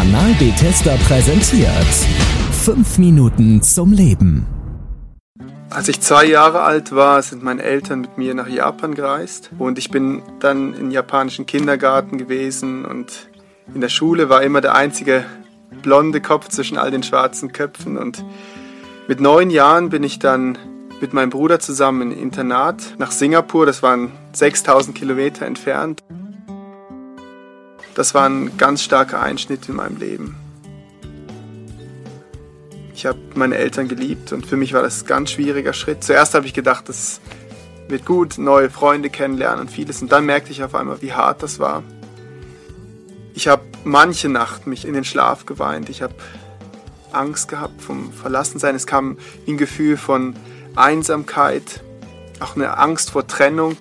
Kanal Bethesda präsentiert 5 Minuten zum Leben. Als ich 2 Jahre alt war, sind meine Eltern mit mir nach Japan gereist und ich bin dann im japanischen Kindergarten gewesen und in der Schule war immer der einzige blonde Kopf zwischen all den schwarzen Köpfen und mit 9 Jahren bin ich dann mit meinem Bruder zusammen in ein Internat nach Singapur, das waren 6000 Kilometer entfernt. Das war ein ganz starker Einschnitt in meinem Leben. Ich habe meine Eltern geliebt und für mich war das ein ganz schwieriger Schritt. Zuerst habe ich gedacht, das wird gut, neue Freunde kennenlernen und vieles. Und dann merkte ich auf einmal, wie hart das war. Ich habe manche Nacht mich in den Schlaf geweint. Ich habe Angst gehabt vom Verlassensein. Es kam wie ein Gefühl von Einsamkeit, auch eine Angst vor Trennung.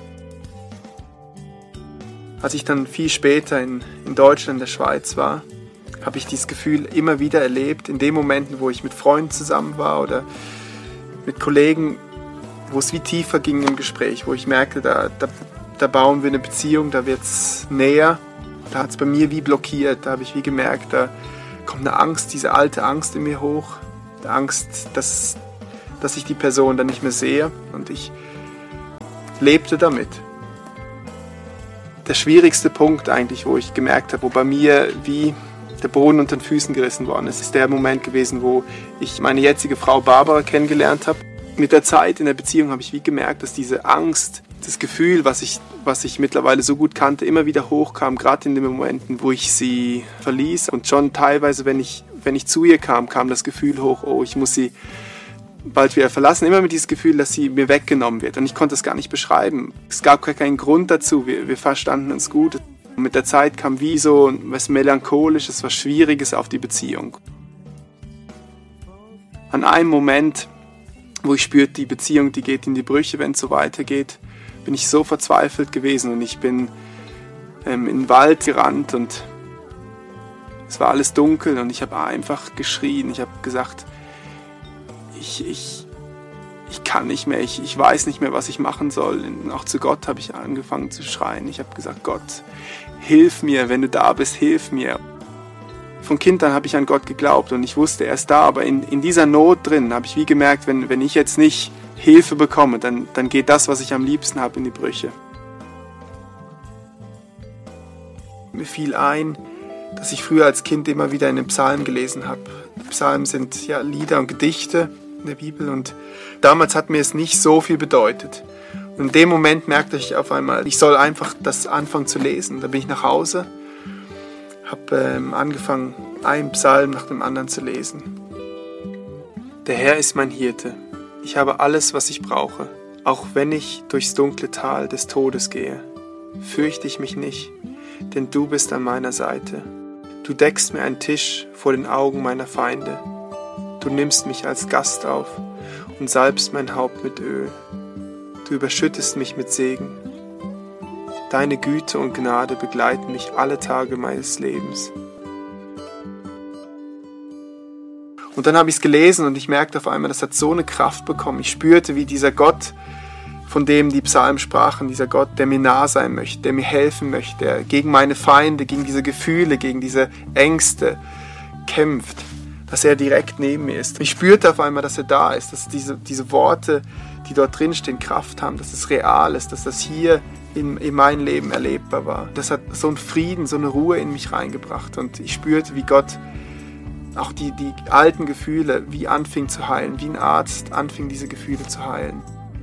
Als ich dann viel später in Deutschland, in der Schweiz war, habe ich dieses Gefühl immer wieder erlebt, in den Momenten, wo ich mit Freunden zusammen war oder mit Kollegen, wo es wie tiefer ging im Gespräch, wo ich merkte, da bauen wir eine Beziehung, da wird es näher. Da hat es bei mir wie blockiert, da habe ich wie gemerkt, da kommt eine Angst, diese alte Angst in mir hoch, die Angst, dass ich die Person dann nicht mehr sehe und ich lebte damit. Der schwierigste Punkt eigentlich, wo ich gemerkt habe, wo bei mir wie der Boden unter den Füßen gerissen worden ist, ist der Moment gewesen, wo ich meine jetzige Frau Barbara kennengelernt habe. Mit der Zeit in der Beziehung habe ich wie gemerkt, dass diese Angst, das Gefühl, was ich mittlerweile so gut kannte, immer wieder hochkam, gerade in den Momenten, wo ich sie verließ. Und schon teilweise, wenn ich zu ihr kam das Gefühl hoch, oh, ich muss sie bald wieder verlassen, immer mit diesem Gefühl, dass sie mir weggenommen wird. Und ich konnte es gar nicht beschreiben. Es gab keinen Grund dazu, wir verstanden uns gut. Und mit der Zeit kam wie so was Melancholisches, was Schwieriges auf die Beziehung. An einem Moment, wo ich spürte, die Beziehung, die geht in die Brüche, wenn es so weitergeht, bin ich so verzweifelt gewesen und ich bin in den Wald gerannt und es war alles dunkel und ich habe einfach geschrien. Ich habe gesagt, ich kann nicht mehr, ich weiß nicht mehr, was ich machen soll. Und auch zu Gott habe ich angefangen zu schreien. Ich habe gesagt, Gott, hilf mir, wenn du da bist, hilf mir. Von Kind an habe ich an Gott geglaubt und ich wusste, er ist da, aber in dieser Not drin habe ich wie gemerkt, wenn ich jetzt nicht Hilfe bekomme, dann geht das, was ich am liebsten habe, in die Brüche. Mir fiel ein, dass ich früher als Kind immer wieder in den Psalmen gelesen habe. Psalmen sind ja Lieder und Gedichte in der Bibel und damals hat mir es nicht so viel bedeutet. Und in dem Moment merkte ich auf einmal, ich soll einfach das anfangen zu lesen. Da bin ich nach Hause, habe angefangen, einen Psalm nach dem anderen zu lesen. Der Herr ist mein Hirte. Ich habe alles, was ich brauche. Auch wenn ich durchs dunkle Tal des Todes gehe, fürchte ich mich nicht, denn du bist an meiner Seite. Du deckst mir einen Tisch vor den Augen meiner Feinde. Du nimmst mich als Gast auf und salbst mein Haupt mit Öl. Du überschüttest mich mit Segen. Deine Güte und Gnade begleiten mich alle Tage meines Lebens. Und dann habe ich es gelesen und ich merkte auf einmal, das hat so eine Kraft bekommen. Ich spürte, wie dieser Gott, von dem die Psalmen sprachen, dieser Gott, der mir nah sein möchte, der mir helfen möchte, der gegen meine Feinde, gegen diese Gefühle, gegen diese Ängste kämpft, dass er direkt neben mir ist. Ich spürte auf einmal, dass er da ist, dass diese Worte, die dort drin stehen, Kraft haben, dass es real ist, dass das hier in mein Leben erlebbar war. Das hat so einen Frieden, so eine Ruhe in mich reingebracht und ich spürte, wie Gott auch die alten Gefühle wie anfing zu heilen, wie ein Arzt anfing, diese Gefühle zu heilen.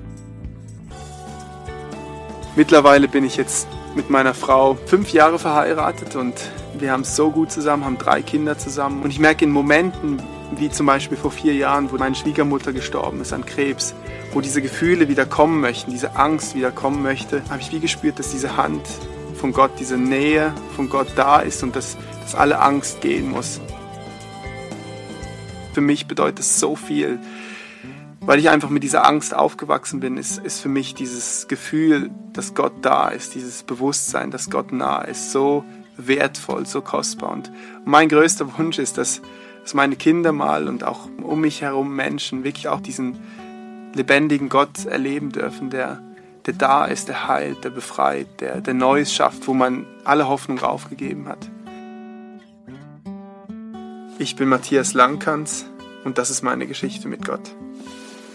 Mittlerweile bin ich jetzt mit meiner Frau 5 Jahre verheiratet und wir haben es so gut zusammen, haben 3 Kinder zusammen. Und ich merke in Momenten, wie zum Beispiel vor 4 Jahren, wo meine Schwiegermutter gestorben ist an Krebs, wo diese Gefühle wieder kommen möchten, diese Angst wieder kommen möchte, habe ich wie gespürt, dass diese Hand von Gott, diese Nähe von Gott da ist und dass alle Angst gehen muss. Für mich bedeutet es so viel, weil ich einfach mit dieser Angst aufgewachsen bin, ist für mich dieses Gefühl, dass Gott da ist, dieses Bewusstsein, dass Gott nah ist, so wertvoll, so kostbar. Und mein größter Wunsch ist, dass meine Kinder mal und auch um mich herum Menschen wirklich auch diesen lebendigen Gott erleben dürfen, der da ist, der heilt, der befreit, der Neues schafft, wo man alle Hoffnung aufgegeben hat. Ich bin Matthias Langkans und das ist meine Geschichte mit Gott.